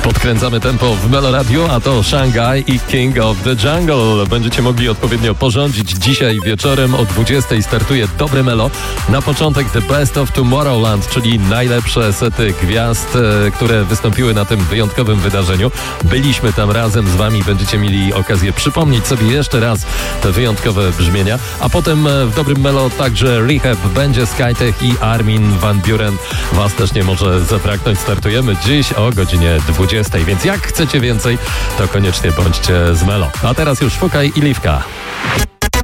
Podkręcamy tempo w Melo Radio, a to Shanghai i King of the Jungle. Będziecie mogli odpowiednio porządzić. Dzisiaj wieczorem o 20 startuje Dobre Melo. Na początek The Best of Tomorrowland, czyli najlepsze sety gwiazd, które wystąpiły na tym wyjątkowym wydarzeniu. Byliśmy tam razem z wami, będziecie mieli okazję przypomnieć sobie jeszcze raz te wyjątkowe brzmienia. A potem w Dobrym Melo także Rehab, będzie Skytech i Armin van Buuren. Was też nie może zabraknąć. Startujemy dziś o godzinie 20. Więc jak chcecie więcej, to koniecznie bądźcie z Melo. A teraz już Fukaj i Liwka.